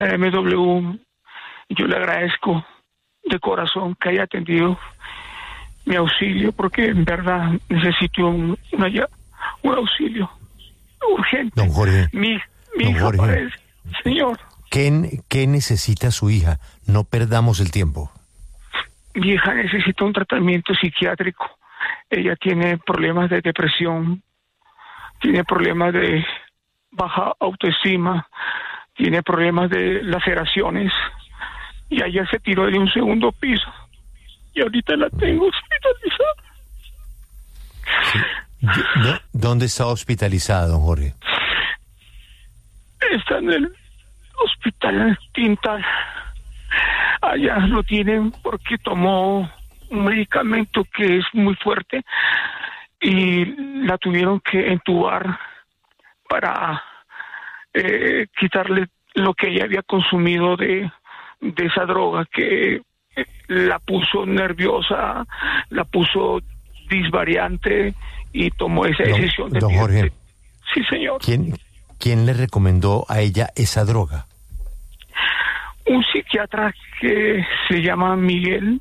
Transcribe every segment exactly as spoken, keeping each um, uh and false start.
M W, yo le agradezco de corazón que haya atendido mi auxilio, porque en verdad necesito un, una, un auxilio urgente. Don Jorge. Mi, mi don hija Jorge, parece, señor. ¿qué, ¿Qué necesita su hija? No perdamos el tiempo. Mi hija necesita un tratamiento psiquiátrico. Ella tiene problemas de depresión, tiene problemas de baja autoestima, tiene problemas de laceraciones, y ayer se tiró de un segundo piso y ahorita la tengo hospitalizada. Sí. ¿Dónde está hospitalizada, don Jorge? Está en el hospital Tintal. Allá lo tienen porque tomó un medicamento que es muy fuerte y la tuvieron que entubar para eh, quitarle lo que ella había consumido de, de esa droga que eh, la puso nerviosa, la puso disvariante y tomó esa don, decisión. De don Jorge. de, sí, señor. ¿Quién, ¿Quién le recomendó a ella esa droga? Un psiquiatra que se llama Miguel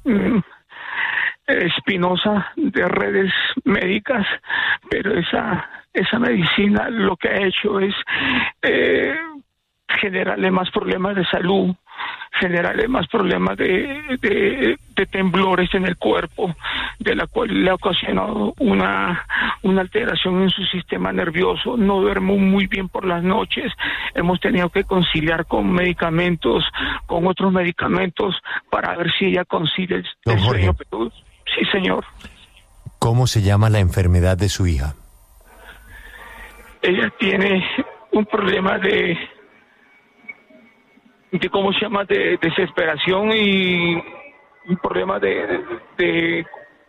Espinosa, de Redes Médicas, pero esa esa medicina lo que ha hecho es eh, generarle más problemas de salud, generarle más problemas de, de, de temblores en el cuerpo, de la cual le ha ocasionado una, una alteración en su sistema nervioso. No duermo muy bien por las noches, hemos tenido que conciliar con medicamentos, con otros medicamentos, para ver si ella concilia el, Don el Jorge. sueño. Pero, sí, señor. ¿Cómo se llama la enfermedad de su hija? Ella tiene un problema de de cómo se llama, de desesperación, y un problema de de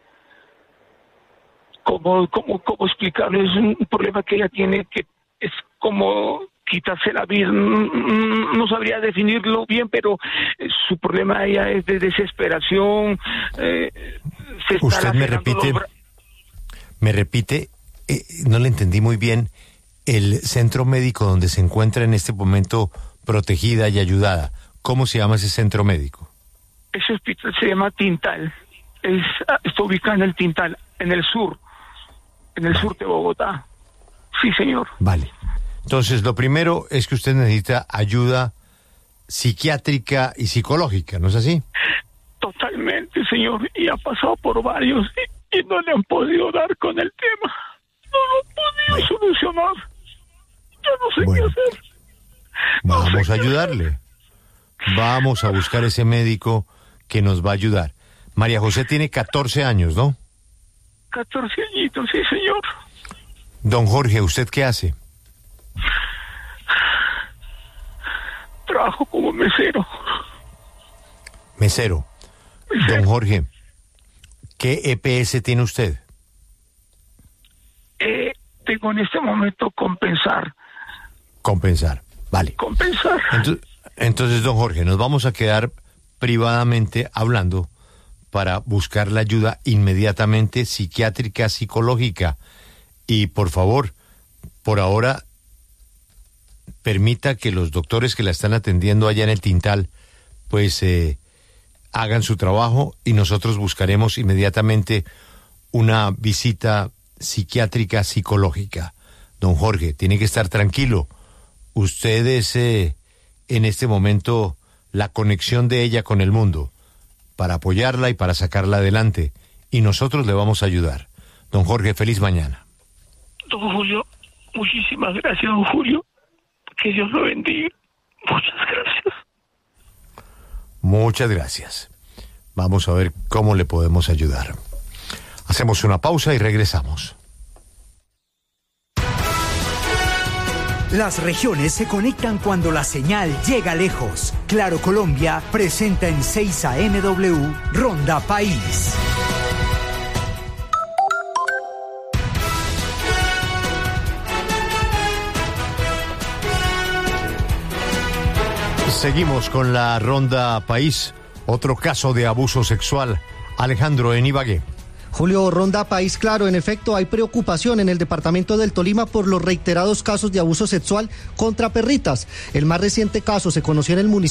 cómo cómo cómo explicarlo. Es un problema que ella tiene, que es como quitarse la vida. No sabría definirlo bien, pero su problema ella es de desesperación. Eh, se Usted me repite, los... me repite, eh, no le entendí muy bien, el centro médico donde se encuentra en este momento protegida y ayudada. ¿Cómo se llama ese centro médico? Ese hospital se llama Tintal. Es, está ubicado en el Tintal, en el sur, en el vale. sur de Bogotá. Sí, señor. Vale. Entonces, lo primero es que usted necesita ayuda psiquiátrica y psicológica, ¿no es así? Totalmente, señor. Y ha pasado por varios y, y no le han podido dar con el tema. No lo han podido bueno. solucionar. Yo no sé bueno. qué hacer. Vamos a ayudarle. Vamos a buscar ese médico que nos va a ayudar. María José tiene catorce años, ¿no? catorce añitos, sí, señor. Don Jorge, ¿usted qué hace? Trabajo como mesero. Mesero. mesero. Don Jorge, ¿qué E P S tiene usted? Eh, tengo en este momento compensar. Compensar. Vale. Compensar. Entonces, entonces, don Jorge, nos vamos a quedar privadamente hablando para buscar la ayuda inmediatamente psiquiátrica, psicológica. Y por favor, por ahora, permita que los doctores que la están atendiendo allá en el Tintal, pues eh, hagan su trabajo y nosotros buscaremos inmediatamente una visita psiquiátrica, psicológica. Don Jorge, tiene que estar tranquilo. Usted es eh, en este momento la conexión de ella con el mundo para apoyarla y para sacarla adelante. Y nosotros le vamos a ayudar. Don Jorge, feliz mañana. Don Julio, muchísimas gracias, don Julio. Que Dios lo bendiga. Muchas gracias. Muchas gracias. Vamos a ver cómo le podemos ayudar. Hacemos una pausa y regresamos. Las regiones se conectan cuando la señal llega lejos. Claro Colombia presenta en seis A M W Ronda País. Seguimos con la Ronda País. Otro caso de abuso sexual. Alejandro, en Ibagué. Julio Ronda, País Claro. En efecto, hay preocupación en el departamento del Tolima por los reiterados casos de abuso sexual contra perritas. El más reciente caso se conoció en el municipio